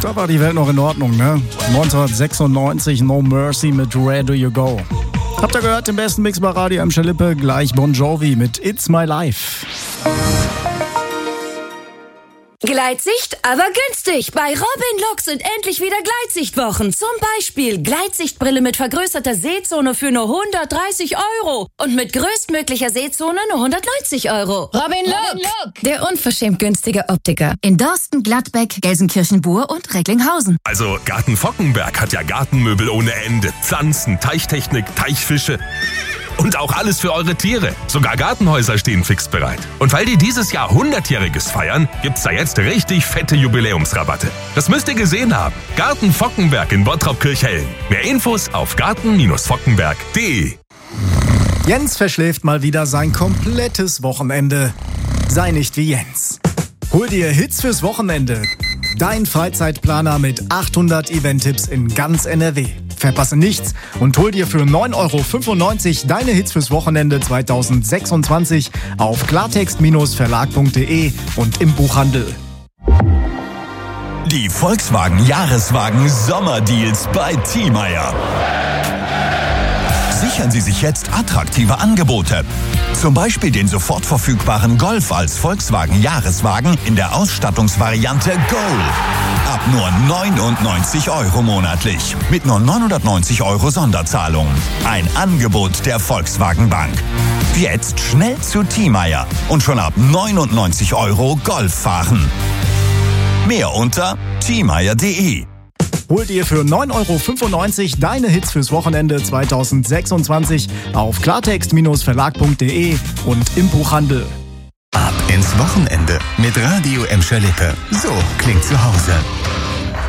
Da war die Welt noch in Ordnung, ne? 1996 No Mercy mit Where Do You Go. Habt ihr gehört, den besten Mix bei Radio M. Schalippe, gleich Bon Jovi mit It's My Life. Gleitsicht, aber günstig. Bei Robin Look sind endlich wieder Gleitsichtwochen. Zum Beispiel Gleitsichtbrille mit vergrößerter Sehzone für nur 130 €. Und mit größtmöglicher Sehzone nur 190 €. Robin Look, der unverschämt günstige Optiker. In Dorsten, Gladbeck, Gelsenkirchen-Bur und Recklinghausen. Also Garten Fockenberg hat ja Gartenmöbel ohne Ende. Pflanzen, Teichtechnik, Teichfische. Und auch alles für eure Tiere. Sogar Gartenhäuser stehen fix bereit. Und weil die dieses Jahr 100-Jähriges feiern, gibt's da jetzt richtig fette Jubiläumsrabatte. Das müsst ihr gesehen haben. Garten Fockenberg in Bottrop-Kirchhellen. Mehr Infos auf garten-fockenberg.de. Jens verschläft mal wieder sein komplettes Wochenende. Sei nicht wie Jens. Hol dir Hits fürs Wochenende. Dein Freizeitplaner mit 800 Event-Tipps in ganz NRW. Verpasse nichts und hol dir für 9,95 € deine Hits fürs Wochenende 2026 auf klartext-verlag.de und im Buchhandel. Die Volkswagen Jahreswagen Sommerdeals bei Thiemeyer. Sichern Sie sich jetzt attraktive Angebote. Zum Beispiel den sofort verfügbaren Golf als Volkswagen Jahreswagen in der Ausstattungsvariante Gold. Ab nur 99 € monatlich. Mit nur 990 € Sonderzahlung. Ein Angebot der Volkswagen Bank. Jetzt schnell zu Thiemeyer und schon ab 99 € Golf fahren. Mehr unter thiemeyer.de. Hol dir für 9,95 € deine Hits fürs Wochenende 2026 auf klartext-verlag.de und im Buchhandel. Ab ins Wochenende mit Radio M. Schalippe. So klingt zu Hause.